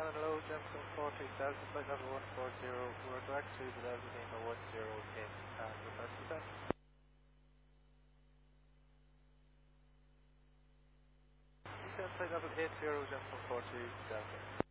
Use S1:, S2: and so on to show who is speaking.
S1: Hello, Jensen 40 Delta, flight level 140, we're direct to the Delta Lima 10 in request descent. Descent flight level 80, Jensen 40 Delta.